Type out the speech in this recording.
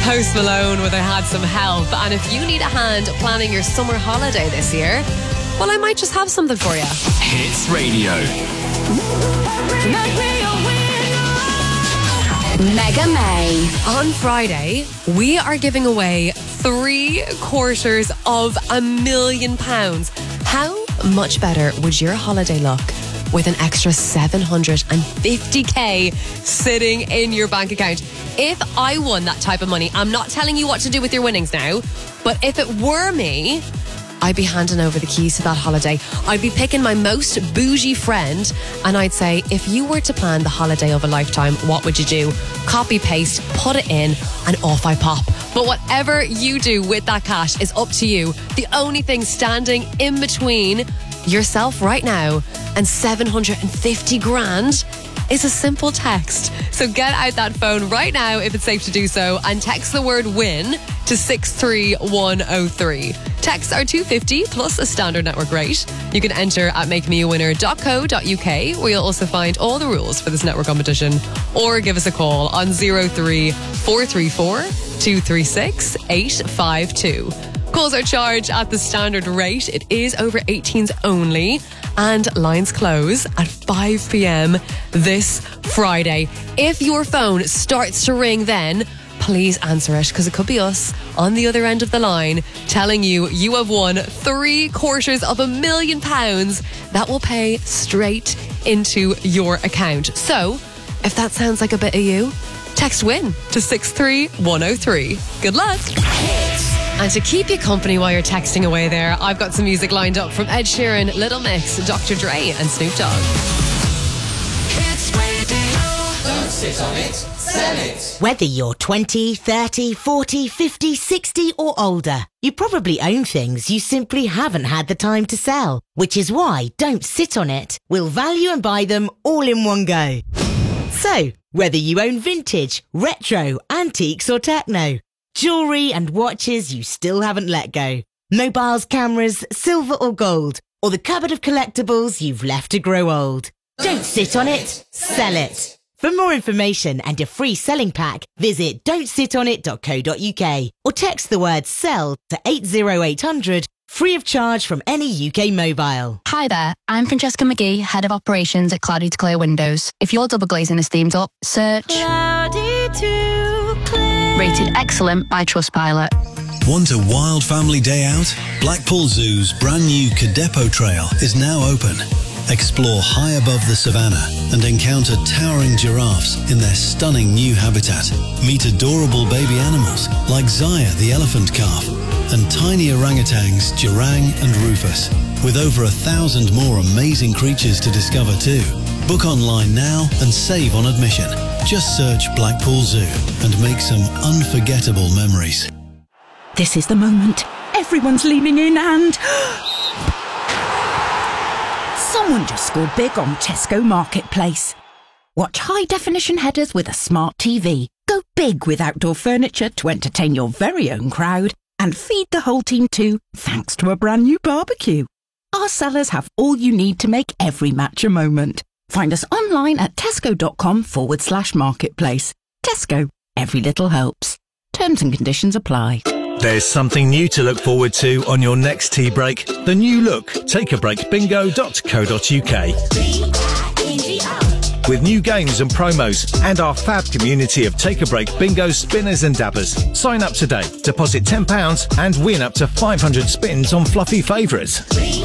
Post Malone with I Had Some Help. And if you need a hand planning your summer holiday this year, well, I might just have something for you. Hits Radio. Mega May. On Friday, we are giving away £750,000. How much better would your holiday look with an extra 750k sitting in your bank account? If I won that type of money, I'm not telling you what to do with your winnings now, but if it were me, I'd be handing over the keys to that holiday. I'd be picking my most bougie friend and I'd say, if you were to plan the holiday of a lifetime, what would you do? Copy, paste, put it in, and off I pop. But whatever you do with that cash is up to you. The only thing standing in between yourself right now and 750 grand is a simple text. So get out that phone right now if it's safe to do so and text the word WIN to 63103. Texts are $2.50 plus a standard network rate. You can enter at makemewinner.co.uk, where you'll also find all the rules for this network competition, or give us a call on 03434 236 852. Calls are charged at the standard rate. It is over 18s only, and lines close at 5 p.m. this Friday. If your phone starts to ring then, please answer it, because it could be us on the other end of the line telling you you have won £750,000 that will pay straight into your account. So, if that sounds like a bit of you, text WIN to 63103. Good luck. And to keep you company while you're texting away there, I've got some music lined up from Ed Sheeran, Little Mix, Dr. Dre and Snoop Dogg. Don't sit on it, sell it. Whether you're 20, 30, 40, 50, 60 or older, you probably own things you simply haven't had the time to sell. Which is why Don't Sit on It will value and buy them all in one go. So, whether you own vintage, retro, antiques or techno, jewellery and watches you still haven't let go, mobiles, cameras, silver or gold, or the cupboard of collectibles you've left to grow old. Don't sit on it, sell it. For more information and a free selling pack, visit don'tsitonit.co.uk or text the word SELL to 80800, free of charge from any UK mobile. Hi there, I'm Francesca McGee, Head of Operations at Cloudy to Clear Windows. If your double glazing is themed up, search Cloudy to Clear. Rated excellent by Trustpilot. Want a wild family day out? Blackpool Zoo's brand new Cadepo Trail is now open. Explore high above the savannah and encounter towering giraffes in their stunning new habitat. Meet adorable baby animals like Zaya the elephant calf and tiny orangutans Jurang and Rufus, with over 1,000 more amazing creatures to discover too. Book online now and save on admission. Just search Blackpool Zoo and make some unforgettable memories. This is the moment. Everyone's leaning in and... someone just scored big on Tesco Marketplace. Watch high-definition headers with a smart TV. Go big with outdoor furniture to entertain your very own crowd. And feed the whole team too, thanks to a brand new barbecue. Our sellers have all you need to make every match a moment. Find us online at tesco.com/marketplace. Tesco, every little helps. Terms and conditions apply. There's something new to look forward to on your next tea break. The new look takeabreakbingo.co.uk. With new games and promos and our fab community of Take a Break bingo spinners and dabbers. Sign up today, deposit £10 and win up to 500 spins on fluffy favourites.